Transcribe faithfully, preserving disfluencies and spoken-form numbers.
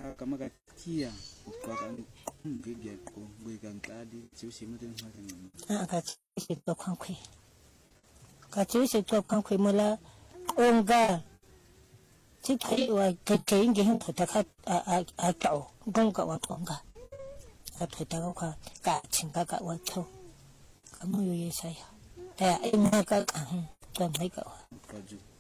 ka maka tia kwa ka ngege ko we ka ntladi tse se mo teng ga nna a ka tse to kwankwe ka tse se to kwankwe mola onga tse tshai wa ke ke nge ho thota ka a a tao ngonga wa tonga a thota ka kwa ka tsinga ka wa tho ka mo yo yesa ya ta e nga ka ka to mai ka wa ka ju